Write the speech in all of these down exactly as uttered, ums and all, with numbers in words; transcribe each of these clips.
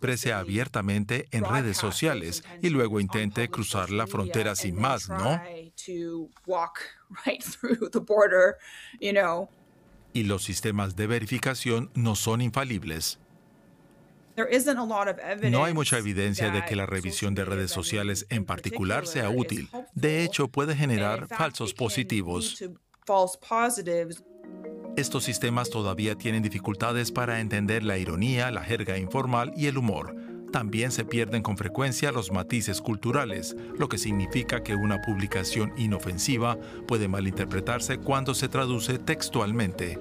exprese abiertamente en redes sociales y luego intente cruzar la frontera sin más, ¿no? Y los sistemas de verificación no son infalibles. No hay mucha evidencia de que la revisión de redes sociales en particular sea útil. De hecho, puede generar falsos positivos. Estos sistemas todavía tienen dificultades para entender la ironía, la jerga informal y el humor. También se pierden con frecuencia los matices culturales, lo que significa que una publicación inofensiva puede malinterpretarse cuando se traduce textualmente.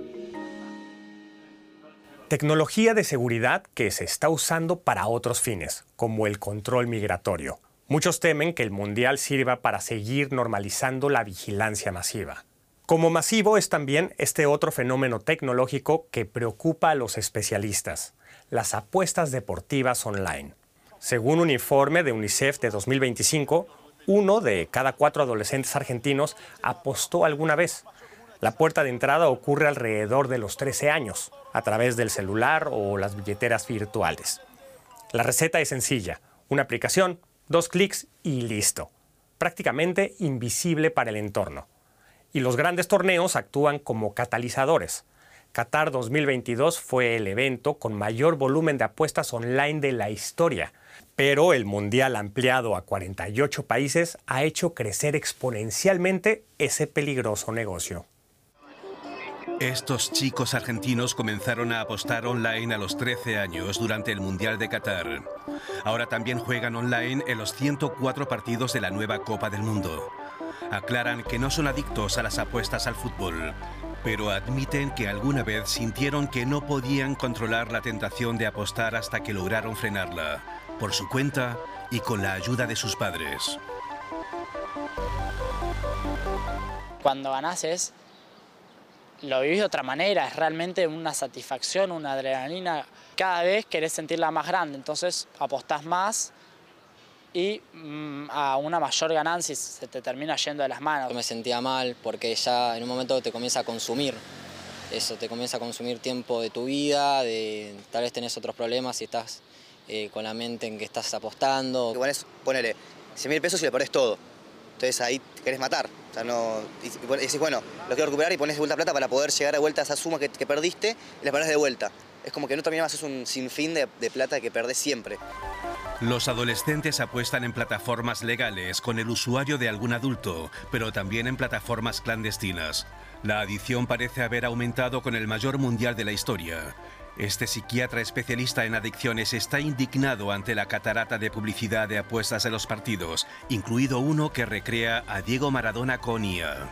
Tecnología de seguridad que se está usando para otros fines, como el control migratorio. Muchos temen que el Mundial sirva para seguir normalizando la vigilancia masiva. Como masivo es también este otro fenómeno tecnológico que preocupa a los especialistas, las apuestas deportivas online. Según un informe de UNICEF de dos mil veinticinco, uno de cada cuatro adolescentes argentinos apostó alguna vez. La puerta de entrada ocurre alrededor de los trece años, a través del celular o las billeteras virtuales. La receta es sencilla, una aplicación, dos clics y listo. Prácticamente invisible para el entorno. Y los grandes torneos actúan como catalizadores. Qatar dos mil veintidós fue el evento con mayor volumen de apuestas online de la historia. Pero el Mundial ampliado a cuarenta y ocho países ha hecho crecer exponencialmente ese peligroso negocio. Estos chicos argentinos comenzaron a apostar online a los trece años durante el Mundial de Qatar. Ahora también juegan online en los ciento cuatro partidos de la nueva Copa del Mundo. Aclaran que no son adictos a las apuestas al fútbol, pero admiten que alguna vez sintieron que no podían controlar la tentación de apostar hasta que lograron frenarla, por su cuenta y con la ayuda de sus padres. Cuando ganás es, lo vivís de otra manera, es realmente una satisfacción, una adrenalina. Cada vez querés sentirla más grande, entonces apostás más y mmm, a una mayor ganancia se te termina yendo de las manos. Yo me sentía mal porque ya en un momento te comienza a consumir. Eso, te comienza a consumir tiempo de tu vida, de, tal vez tenés otros problemas si estás eh, con la mente en que estás apostando. Igual es ponerle cien mil pesos y le pones todo. Entonces ahí te querés matar. O sea, no, y, y decís, bueno, lo quiero recuperar y pones de vuelta plata para poder llegar de vuelta a esa suma que, que perdiste y la pones de vuelta. Es como que no terminás, es un sinfín de, de plata que perdés siempre. Los adolescentes apuestan en plataformas legales con el usuario de algún adulto, pero también en plataformas clandestinas. La adicción parece haber aumentado con el mayor mundial de la historia. Este psiquiatra especialista en adicciones está indignado ante la catarata de publicidad de apuestas en los partidos, incluido uno que recrea a Diego Maradona con I A.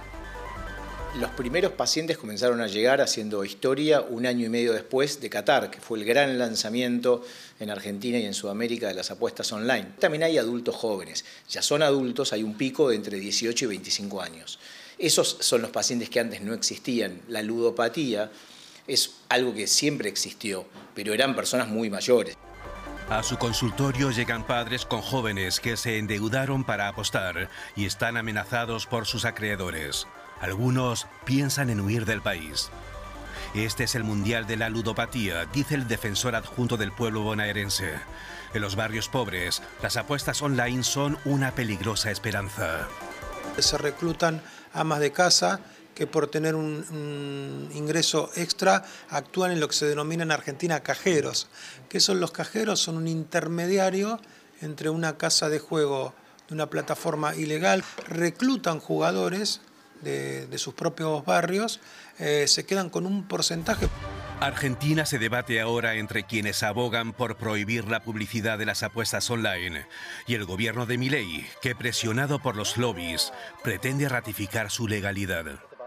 Los primeros pacientes comenzaron a llegar haciendo historia un año y medio después de Qatar, que fue el gran lanzamiento en Argentina y en Sudamérica de las apuestas online. También hay adultos jóvenes, ya son adultos, hay un pico de entre dieciocho y veinticinco años. Esos son los pacientes que antes no existían. La ludopatía es algo que siempre existió, pero eran personas muy mayores. A su consultorio llegan padres con jóvenes que se endeudaron para apostar y están amenazados por sus acreedores. Algunos piensan en huir del país. Este es el mundial de la ludopatía, dice el defensor adjunto del pueblo bonaerense. En los barrios pobres, las apuestas online son una peligrosa esperanza. Se reclutan amas de casa que por tener un, un ingreso extra actúan en lo que se denomina en Argentina cajeros. ¿Qué son los cajeros? Son un intermediario entre una casa de juego de una plataforma ilegal, reclutan jugadores de, de sus propios barrios, eh, se quedan con un porcentaje. Argentina se debate ahora entre quienes abogan por prohibir la publicidad de las apuestas online y el gobierno de Milei, que presionado por los lobbies, pretende ratificar su legalidad.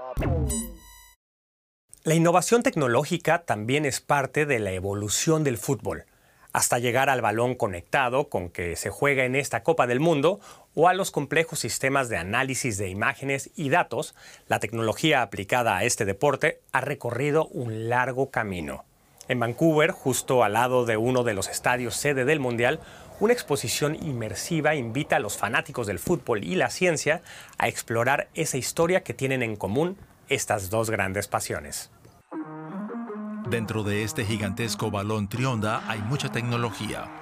La innovación tecnológica también es parte de la evolución del fútbol, hasta llegar al balón conectado con que se juega en esta Copa del Mundo o a los complejos sistemas de análisis de imágenes y datos. La tecnología aplicada a este deporte ha recorrido un largo camino. En Vancouver, justo al lado de uno de los estadios sede del Mundial, una exposición inmersiva invita a los fanáticos del fútbol y la ciencia a explorar esa historia que tienen en común estas dos grandes pasiones. Dentro de este gigantesco balón trionda hay mucha tecnología.